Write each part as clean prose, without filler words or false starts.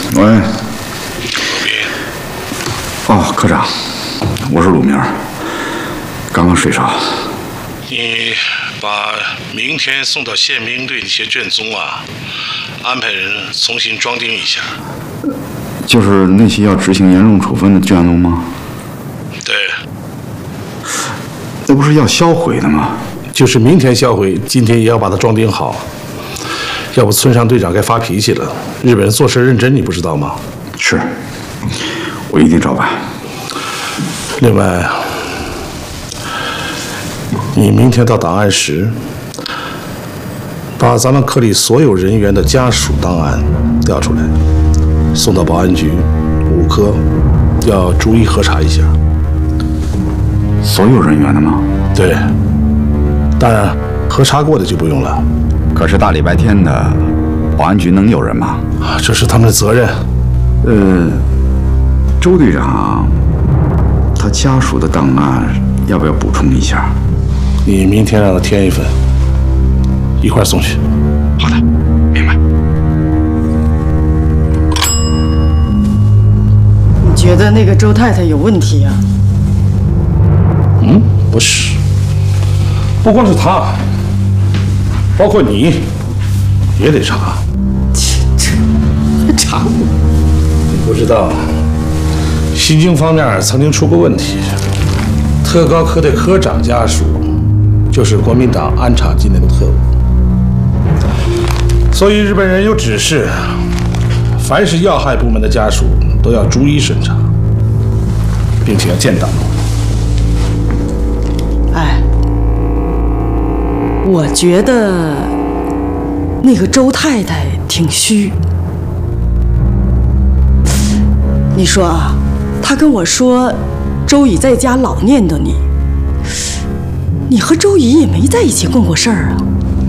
喂， 鲁斌。 哦，科长，我是鲁明，刚刚睡着。 你把明天送到宪兵队那些卷宗啊，安排人重新装订一下。 就是那些要执行严重处分的卷宗吗？ 对。 那不是要销毁的吗？ 就是明天销毁，今天也要把它装订好。要不村上队长该发脾气了。日本人做事认真，你不知道吗？ 是，我一定照办。 另外，你明天到档案室，把咱们科里所有人员的家属档案调出来，送到保安局5科，要逐一核查一下。 所有人员的吗？ 对，当然核查过的就不用了。 可是大礼拜天的，保安局能有人吗？ 这是他们的责任。 周队长，他家属的档案要不要补充一下？ 你明天让他填一份，一块送去。 好的，明白。 你觉得那个周太太有问题啊？ 不是，不光是他，包括你，也得查。 查？ 你不知道，西京方面曾经出过问题，特高科的科长家属就是国民党安插进来的特务，所以日本人有指示，凡是要害部门的家属都要逐一审查，并且要建档。 哎，我觉得那个周太太挺虚。你说啊，她跟我说周乙在家老念叨你，你和周乙也没在一起共过事儿啊？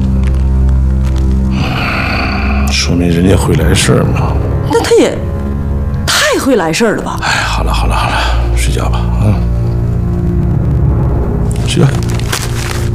说明人家会来事儿嘛。 那他也太会来事儿了吧？ 哎，好了，睡觉吧，睡觉。